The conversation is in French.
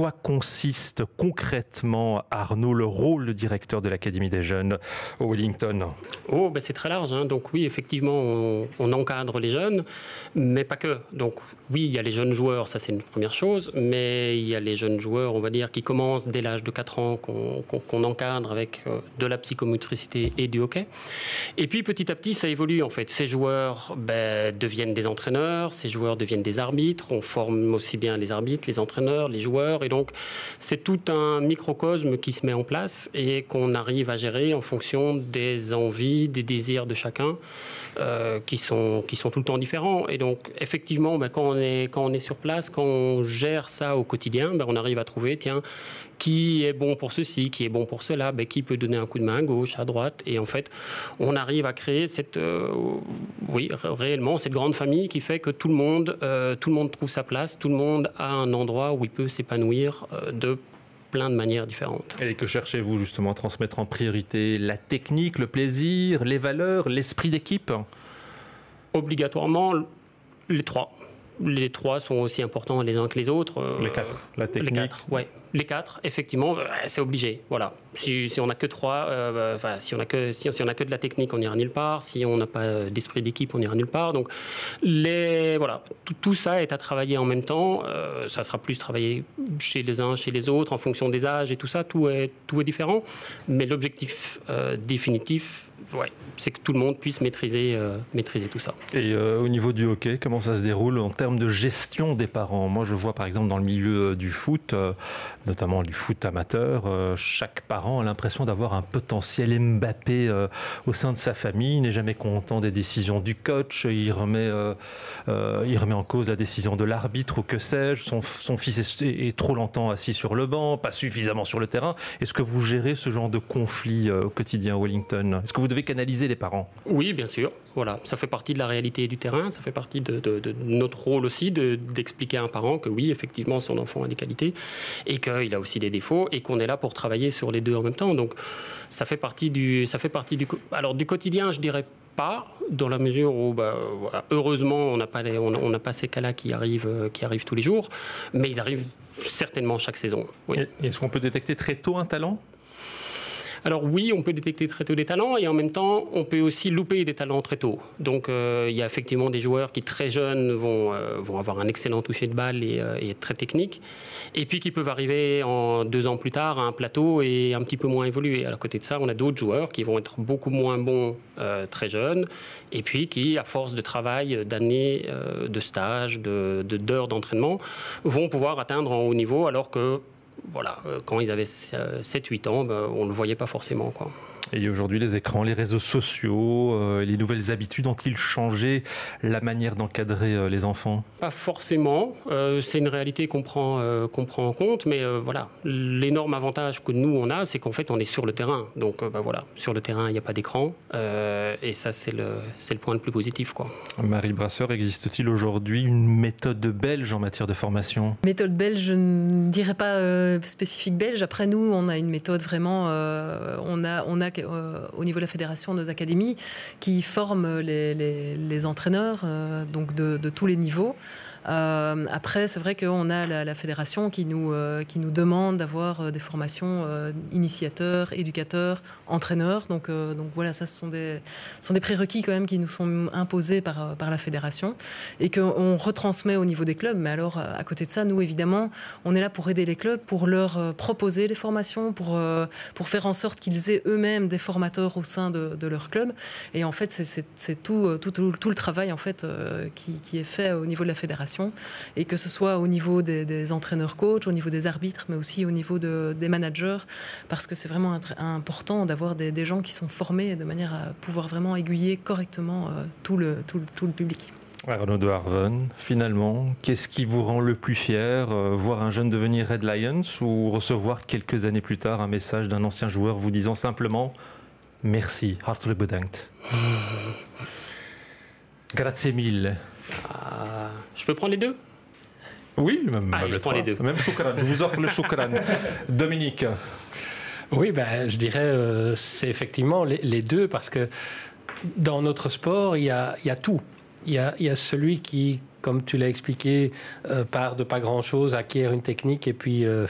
quoi consiste concrètement, Arnaud, le rôle de directeur de l'Académie des jeunes au Wellington? C'est très large. Donc oui, effectivement, on encadre les jeunes, mais pas que. Donc oui, il y a les jeunes joueurs, ça c'est une première chose, mais il y a les jeunes joueurs, on va dire, qui commencent dès l'âge de 4 ans, qu'on encadre avec de la psychomotricité et du hockey. Et puis petit à petit, ça évolue en fait. Ces joueurs deviennent des entraîneurs, ces joueurs deviennent des arbitres. On forme aussi bien les arbitres, les entraîneurs, les joueurs. Et donc, c'est tout un microcosme qui se met en place et qu'on arrive à gérer en fonction des envies, des désirs de chacun qui sont tout le temps différents. Et donc, effectivement, quand on est sur place, quand on gère ça au quotidien, on arrive à trouver, qui est bon pour ceci, qui est bon pour cela, qui peut donner un coup de main à gauche, à droite. Et en fait, on arrive à créer réellement cette grande famille qui fait que tout le monde trouve sa place, tout le monde a un endroit où il peut s'épanouir de plein de manières différentes. Et que cherchez-vous justement à transmettre en priorité? La technique, le plaisir, les valeurs, l'esprit d'équipe? Obligatoirement, les trois. Les trois sont aussi importants les uns que les autres. Les quatre, la technique. Les quatre, effectivement, c'est obligé. Voilà. Si on n'a que trois, si on n'a que de la technique, on n'ira nulle part. Si on n'a pas d'esprit d'équipe, on n'ira nulle part. Donc, tout ça est à travailler en même temps. Ça sera plus travaillé chez les uns, chez les autres, en fonction des âges et tout ça. Tout est différent. Mais l'objectif définitif, c'est que tout le monde puisse maîtriser tout ça. Et au niveau du hockey, comment ça se déroule en termes de gestion des parents? Moi, je vois par exemple dans le milieu du foot, notamment du foot amateur, chaque parent a l'impression d'avoir un potentiel Mbappé au sein de sa famille. Il n'est jamais content des décisions du coach. Il remet en cause la décision de l'arbitre ou que sais-je. Son fils est trop longtemps assis sur le banc, pas suffisamment sur le terrain. Est-ce que vous gérez ce genre de conflit au quotidien à Wellington? Est-ce que vous devez canaliser les parents? Oui, bien sûr. Voilà, ça fait partie de la réalité du terrain, ça fait partie de notre rôle aussi d'expliquer à un parent que oui, effectivement, son enfant a des qualités et qu'il a aussi des défauts et qu'on est là pour travailler sur les deux en même temps. Donc, ça fait partie du quotidien, je dirais pas, dans la mesure où, heureusement, on n'a pas ces cas-là qui arrivent tous les jours, mais ils arrivent certainement chaque saison. Oui. Et est-ce qu'on peut détecter très tôt un talent? Alors oui, on peut détecter très tôt des talents et en même temps, on peut aussi louper des talents très tôt. Donc il y a effectivement des joueurs qui très jeunes vont avoir un excellent toucher de balle et être très techniques, et puis qui peuvent arriver 2 ans plus tard à un plateau et un petit peu moins évolué. À côté de ça, on a d'autres joueurs qui vont être beaucoup moins bons très jeunes, et puis qui, à force de travail, d'années de stage, d'heures d'entraînement, vont pouvoir atteindre un haut niveau, alors que quand ils avaient 7-8 ans, on ne le voyait pas forcément, quoi. Et aujourd'hui, les écrans, les réseaux sociaux, les nouvelles habitudes ont-ils changé la manière d'encadrer les enfants? Pas forcément. C'est une réalité qu'on prend en compte. Mais l'énorme avantage que nous, on a, c'est qu'en fait, on est sur le terrain. Donc, sur le terrain, il n'y a pas d'écran. Et ça, c'est le point le plus positif, quoi. Marie Brasseur, existe-t-il aujourd'hui une méthode belge en matière de formation? Méthode belge, je ne dirais pas spécifique belge. Après, nous, on a une méthode vraiment... on a au niveau de la fédération, nos académies, qui forment les entraîneurs donc de tous les niveaux. Après, c'est vrai qu'on a la fédération qui nous demande d'avoir des formations initiateurs, éducateurs, entraîneurs. Donc voilà, ça, ce sont des prérequis quand même qui nous sont imposés par la fédération et qu'on retransmet au niveau des clubs. Mais alors, à côté de ça, nous, évidemment, on est là pour aider les clubs, pour leur proposer les formations, pour faire en sorte qu'ils aient eux-mêmes des formateurs au sein de leur club. Et en fait, c'est tout le travail en fait qui est fait au niveau de la fédération. Et que ce soit au niveau des entraîneurs-coachs, au niveau des arbitres, mais aussi au niveau des managers, parce que c'est vraiment important d'avoir des gens qui sont formés de manière à pouvoir vraiment aiguiller correctement tout le public. Arnaud de Harven, finalement, qu'est-ce qui vous rend le plus fier? Voir un jeune devenir Red Lions ou recevoir quelques années plus tard un message d'un ancien joueur vous disant simplement « Merci, hartelijk bedankt ». Grazie mille. Je peux prendre les deux? Oui, je prends les deux. Même choukran, je vous offre le choukran. Dominique. Oui, je dirais c'est effectivement les deux, parce que dans notre sport, il y a tout. Il y a celui qui, comme tu l'as expliqué, part de pas grand-chose, acquiert une technique et puis